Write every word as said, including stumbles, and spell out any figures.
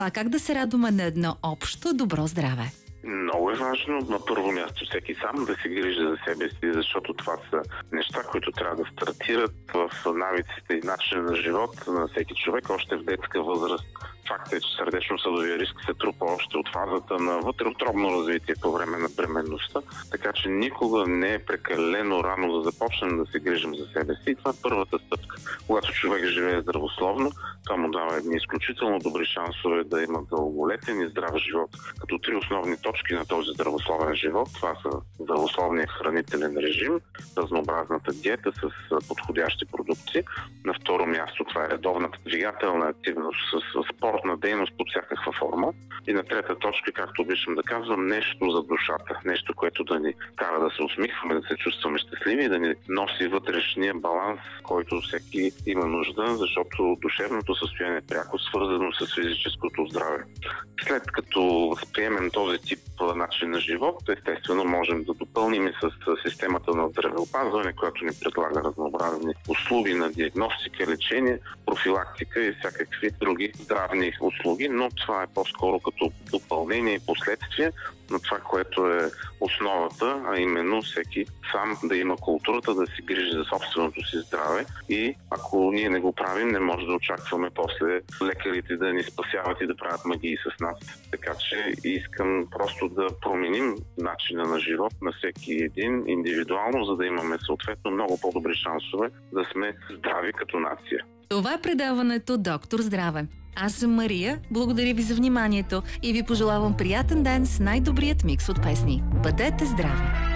А как да се радваме на едно общо добро здраве? Много е важно на първо място всеки сам да се грижи за себе си, защото това са неща, които трябва да стартират в навиците и начина на живот на всеки човек още в детска възраст. Факт е, че сърдечно-съдовия риск се трупа още от фазата на вътреутробно развитие по време на бременността, така че никога не е прекалено рано да започнем да се грижим за себе си. И това е първата стъпка. Когато човек живее здравословно, това му дава едни изключително добри шансове да има дълголетен и здрав живот. Като три основни точки на този здравословен живот, това са здравословния хранителен режим, разнообразната диета с подходящи продукти. На второ място това е редовната двигателна активност с спортна дейност под всякаква форма. И на трета точка, както обичам да казвам, нещо за душата. Нещо, което да ни кара да се усмихваме, да се чувстваме щастливи и да ни носи вътрешния баланс, който всеки има нужда, защото душевното състояние е пряко свързано с физическото здраве. След като възприемем този тип начин на живот, естествено можем да допълним и с системата на здравеопазване, която ни предлага разнообразни услуги на диагностика, лечение, профилактика и всякакви други здравни услуги, но това е по-скоро като допълнение и последствие на това, което е основата, а именно всеки сам да има културата да се грижи за собственото си здраве и ако ние не го правим, не може да очакваме после лекарите да ни спасяват и да правят магии с нас. Така че искам просто да променим начина на живот на всеки един индивидуално, за да имаме съответно много по-добри шансове да сме здрави като нация. Това е предаването Доктор Здраве. Аз съм Мария, благодаря ви за вниманието и ви пожелавам приятен ден с най-добрият микс от песни. Бъдете здрави!